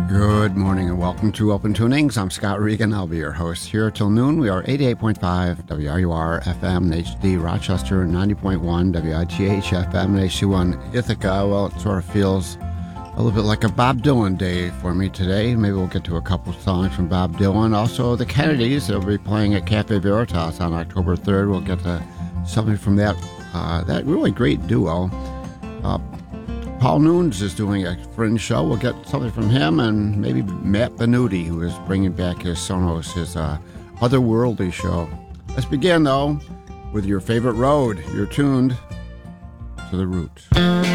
Good morning and welcome to Open Tunings. I'm Scott Regan. I'll be your host here till noon. We are 88.5 WRUR FM and HD Rochester, 90.1 WITH FM and HD1 Ithaca. Well, it sort of feels a little bit like a Bob Dylan day for me today. Maybe we'll get to a couple songs from Bob Dylan. Also, the Kennedys, they'll be playing at Cafe Veritas on October 3rd. We'll get to something from that really great duo. Paul Nunes is doing a fringe show. We'll get something from him, and maybe Matt Benuti, who is bringing back his Sonos, his otherworldly show. Let's begin, though, with your favorite road. You're tuned to The Roots.